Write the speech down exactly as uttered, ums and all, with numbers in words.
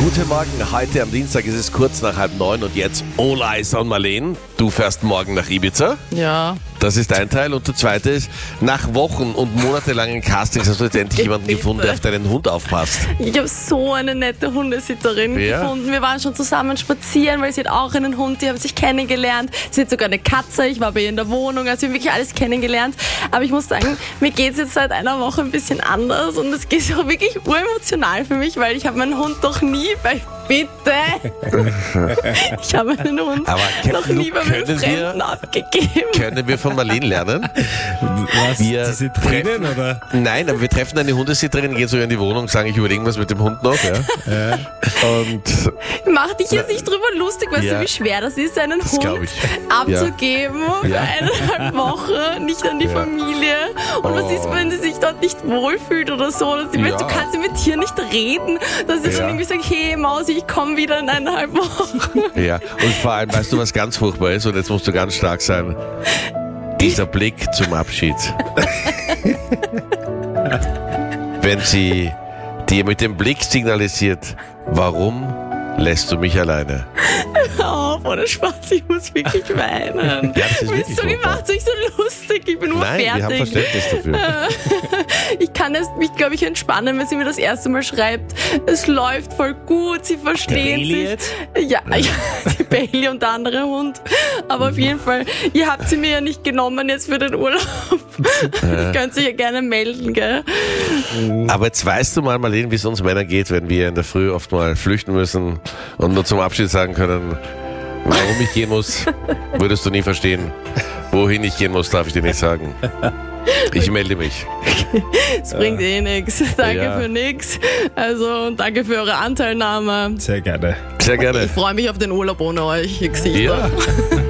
Guten Morgen, heute am Dienstag ist es kurz nach halb neun und jetzt All Eyes on Marleen. Du fährst morgen nach Ibiza. Ja. Das ist ein Teil. Und der zweite ist, nach Wochen und monatelangen Castings hast du jetzt endlich jemanden Bitte. gefunden, der auf deinen Hund aufpasst. Ich habe so eine nette Hundesitterin Ja? gefunden. Wir waren schon zusammen spazieren, weil sie hat auch einen Hund, die haben sich kennengelernt. Sie hat sogar eine Katze, ich war bei ihr in der Wohnung, also wir haben wirklich alles kennengelernt. Aber ich muss sagen, mir geht es jetzt seit einer Woche ein bisschen anders und es geht auch wirklich uremotional für mich, weil ich habe meinen Hund doch nie bei... Bitte! Ich habe meinen Hund Aber noch nie bei meinem können wir- Fremden abgegeben. Können wir von Marleen lernen? Was? Wir Diese Tränen, oder? Nein, aber wir treffen eine Hundesitterin, gehen sogar in die Wohnung und sagen, ich überlege was mit dem Hund noch. Ja? Und Mach dich jetzt nicht drüber lustig, weißt Ja. du, wie schwer das ist, einen Das glaub Hund ich. abzugeben für Ja. eineinhalb Wochen, nicht an die Ja. Familie. Und was Oh. ist, wenn sie sich dort nicht wohlfühlt oder so? Dass sie, Ja. weißt, du kannst ja mit dir nicht reden, dass sie Ja. dann irgendwie sagt, hey Mausi, ich komme wieder in eineinhalb Wochen. Ja, und vor allem, weißt du, was ganz furchtbar ist? Und jetzt musst du ganz stark sein. Dieser Blick zum Abschied. Wenn sie dir mit dem Blick signalisiert, warum lässt du mich alleine? Hör auf, ohne Spaß, ich muss wirklich weinen. Ja, das ist Du wirklich bist so furchtbar. gemacht, so ich so lustig, ich bin nur Nein, wir haben fertig. Verständnis dafür. Ich kann es mich, glaube ich, entspannen, wenn sie mir das erste Mal schreibt, es läuft voll gut, sie verstehen Bailey sich. jetzt? Ja, ja, die Bailey und der andere Hund. Aber auf jeden Fall, ihr habt sie mir ja nicht genommen jetzt für den Urlaub. Ich könnte sich ja gerne melden, gell? Aber jetzt weißt du mal, Marleen, wie es uns Männern geht, wenn wir in der Früh oft mal flüchten müssen und nur zum Abschied sagen können, warum ich gehen muss, würdest du nie verstehen. Wohin ich gehen muss, darf ich dir nicht sagen. Ich melde mich. Es bringt eh nichts. Danke Ja. für nichts. Also, und danke für eure Anteilnahme. Sehr gerne. Sehr gerne. Ich freue mich auf den Urlaub ohne euch, ihr Gesichter. Ja.